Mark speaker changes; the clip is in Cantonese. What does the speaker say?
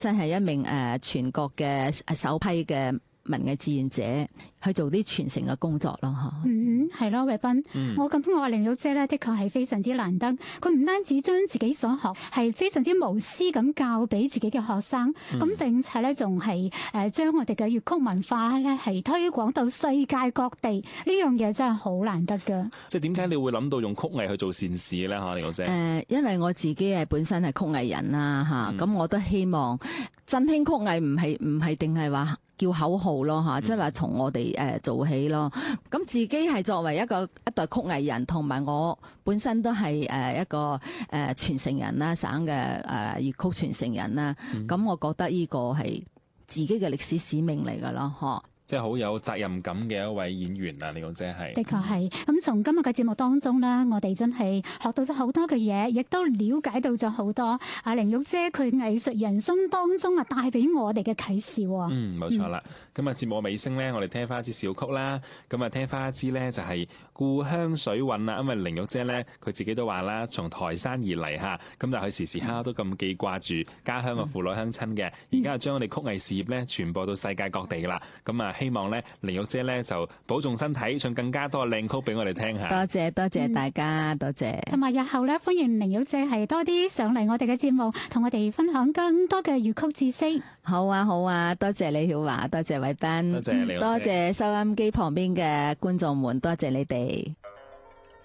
Speaker 1: 真係一名全國嘅首批嘅文藝志願者去做啲傳承嘅工作咯，
Speaker 2: 係咯，慧彬，我話凌玉姐咧，的確係非常之難得。佢唔單止將自己所學係非常之無私咁教俾自己嘅學生，咁並且咧仲係將我哋嘅粵曲文化咧係推廣到世界各地，呢樣嘢真係好難得噶。
Speaker 3: 即係點解你會諗到用曲藝去做善事咧？嚇，凌玉姐。
Speaker 1: 因為我自己係本身係曲藝人啦，咁我都希望振興曲藝唔係定係話叫口號咯，即係話從我哋做起咯。咁自己係作為一代曲藝人，同埋我本身都係一個傳承人啦，省嘅粵曲傳承人啦。咁我覺得呢個係自己嘅歷史使命嚟噶咯，
Speaker 3: 即係好有責任感嘅一位演員啊！凌玉姐係
Speaker 2: 的確係。咁從今日嘅節目當中呢，我哋真係學到咗好多嘅嘢，亦都了解到咗好多凌玉姐佢藝術人生當中帶俾我哋嘅啟示。
Speaker 3: 冇錯啦。咁節目尾聲呢，我哋聽翻一支小曲啦。咁聽翻一支呢，就係故鄉水韻啦。因為凌玉姐呢，佢自己都話啦，從台山而嚟嚇，咁就佢時時刻刻都咁記掛住家鄉嘅父老鄉親嘅。而家就將我哋曲藝事業呢傳播到世界各地啦。咁希望咧，凌玉姐咧就保重身體，唱更加多靚曲俾我哋聽下。
Speaker 1: 多謝大家，多謝。
Speaker 2: 同埋日後咧，歡迎凌玉姐係多啲上嚟我哋嘅節目，同我哋分享更多嘅粵曲知識。
Speaker 1: 好啊，多謝李曉華，多謝慧彬，
Speaker 3: 多謝凌玉姐，
Speaker 1: 多謝收音機旁邊嘅觀眾們，多謝你哋。